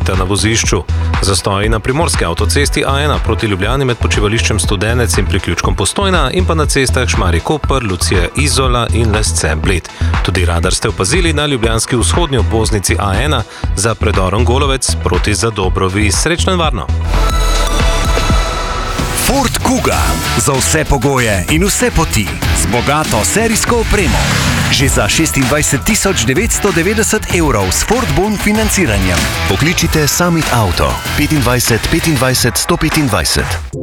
prometa na vozišču. Zastoji na primorski avtocesti A1 proti Ljubljani med počivališčem Studenec in priključkom Postojna in pa na cestah Šmarje-Koper, Lucija-Izola in Lesce-Bled. Tudi radar ste opazili na ljubljanski vzhodni obvoznici A1 za predorom Golovec proti Zadobrovi. Srečno in varno! Ford Kuga. Za vse pogoje in vse poti. Z bogato serijsko opremo. Že za 26.990 evrov s Ford Bon financiranjem. Pokličite Summit Auto 25 25 125.